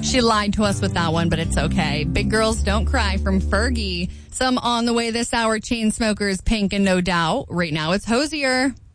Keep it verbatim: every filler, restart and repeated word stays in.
She lied to us with that one, but it's okay. Big Girls Don't Cry from Fergie. Some on the way this hour, Chainsmokers, Pink, and No Doubt. Right now it's Hosier.